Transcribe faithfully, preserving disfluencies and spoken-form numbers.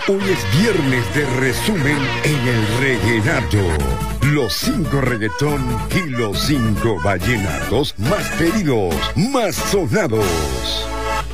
Hoy es viernes de resumen en el Reguenato. Los cinco reggaetón y los cinco vallenatos más pedidos, más sonados.